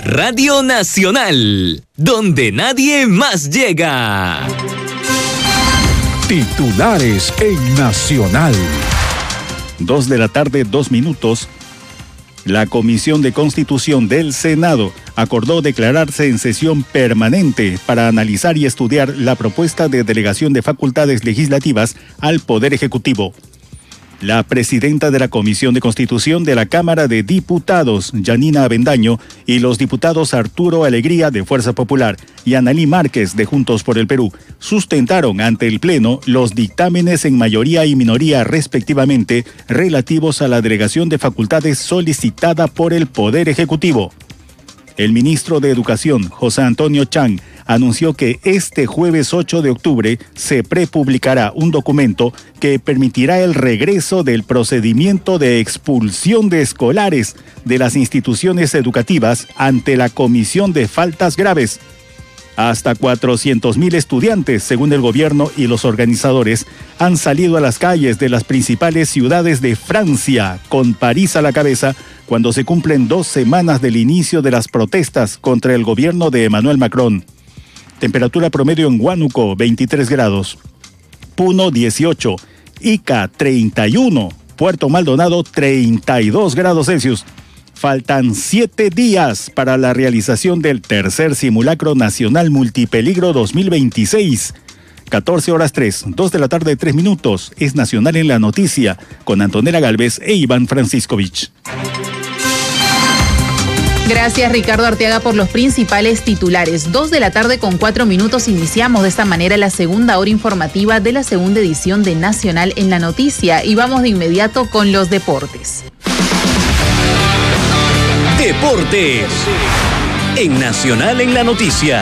Radio Nacional, donde nadie más llega. Titulares en Nacional. 2:02 p.m. La Comisión de Constitución del Senado acordó declararse en sesión permanente para analizar y estudiar la propuesta de delegación de facultades legislativas al Poder Ejecutivo. La presidenta de la Comisión de Constitución de la Cámara de Diputados, Yanina Avendaño, y los diputados Arturo Alegría, de Fuerza Popular, y Analí Márquez, de Juntos por el Perú, sustentaron ante el Pleno los dictámenes en mayoría y minoría respectivamente relativos a la delegación de facultades solicitada por el Poder Ejecutivo. El ministro de Educación, José Antonio Chang, anunció que este jueves 8 de octubre se prepublicará un documento que permitirá el regreso del procedimiento de expulsión de escolares de las instituciones educativas ante la Comisión de Faltas Graves. Hasta 400,000 estudiantes, según el gobierno y los organizadores, han salido a las calles de las principales ciudades de Francia, con París a la cabeza, cuando se cumplen 2 semanas del inicio de las protestas contra el gobierno de Emmanuel Macron. Temperatura promedio en Huánuco, 23 grados. Puno, 18. Ica, 31. Puerto Maldonado, 32 grados Celsius. Faltan 7 días para la realización del tercer simulacro nacional multipeligro 2026. 14:03, 2:03 p.m. Es Nacional en la Noticia, con Antonella Galvez e Iván Franciscovich. Gracias, Ricardo Arteaga, por los principales titulares. 2:04 p.m. Iniciamos de esta manera la segunda hora informativa de la segunda edición de Nacional en la Noticia y vamos de inmediato con los deportes. Deportes en Nacional en la Noticia.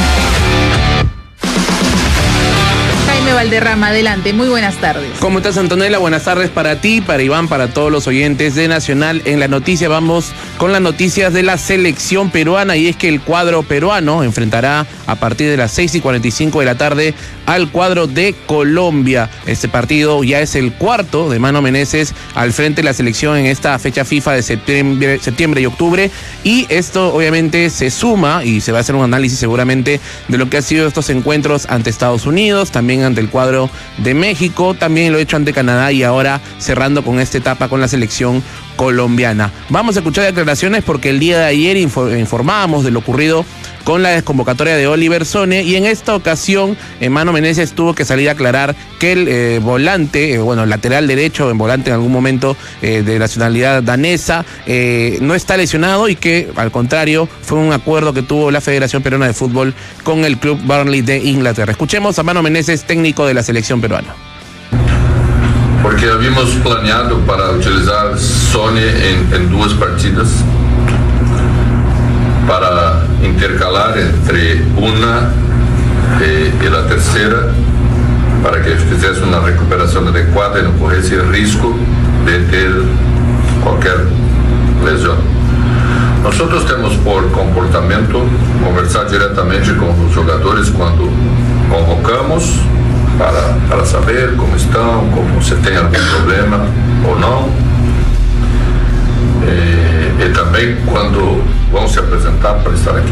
Jaime Valderrama, adelante, muy buenas tardes. ¿Cómo estás, Antonella? Buenas tardes para ti, para Iván, para todos los oyentes de Nacional en la Noticia. Vamos con las noticias de la selección peruana, y es que el cuadro peruano enfrentará a partir de las 6:45 de la tarde al cuadro de Colombia. Este partido ya es el cuarto de Mano Menezes al frente de la selección en esta fecha FIFA de septiembre y octubre, y esto obviamente se suma y se va a hacer un análisis seguramente de lo que ha sido estos encuentros ante Estados Unidos, también ante el cuadro de México, también lo he hecho ante Canadá y ahora cerrando con esta etapa con la selección colombiana. Vamos a escuchar declaraciones porque el día de ayer informábamos de lo ocurrido con la desconvocatoria de Oliver Sone, y en esta ocasión Mano Menezes tuvo que salir a aclarar que el volante, lateral derecho, en volante en algún momento de nacionalidad danesa, no está lesionado, y que al contrario fue un acuerdo que tuvo la Federación Peruana de Fútbol con el club Burnley de Inglaterra. Escuchemos a Mano Menezes, técnico de la selección peruana. Porque habíamos planeado para utilizar Sone en 2 partidas, para intercalar entre una y la tercera, para que fizesse una recuperación adecuada y no corresse el riesgo de tener cualquier lesión. Nosotros tenemos por comportamiento conversar directamente con los jugadores cuando convocamos, para saber cómo están, como se tem algún problema o no. Y también cuando vamos a presentar para estar aquí